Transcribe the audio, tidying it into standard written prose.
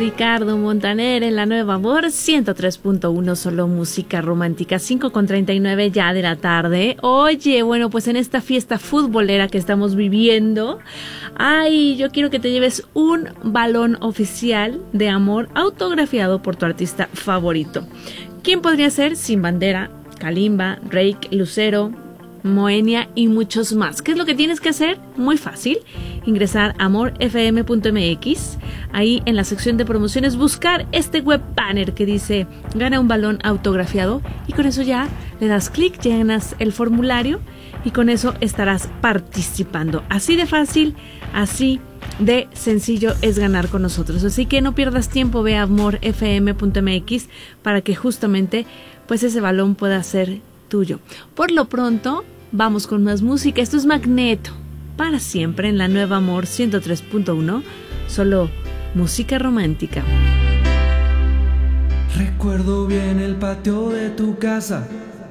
Ricardo Montaner en la Nueva Amor 103.1, solo música romántica, 5:39 ya de la tarde. Oye, bueno, pues en esta fiesta futbolera que estamos viviendo, ay, yo quiero que te lleves un balón oficial de amor autografiado por tu artista favorito. ¿Quién podría ser? Sin Bandera, Kalimba, Reik, Lucero, Moenia y muchos más. ¿Qué es lo que tienes que hacer? Muy fácil. Ingresar a amorfm.mx, ahí en la sección de promociones buscar este web banner que dice gana un balón autografiado, y con eso ya le das clic, llenas el formulario y con eso estarás participando. Así de fácil, así de sencillo es ganar con nosotros. Así que no pierdas tiempo, ve a amorfm.mx para que justamente pues ese balón pueda ser tuyo. Por lo pronto, vamos con más música. Esto es Magneto, para siempre en la Nueva Amor 103.1, solo música romántica. Recuerdo bien el patio de tu casa,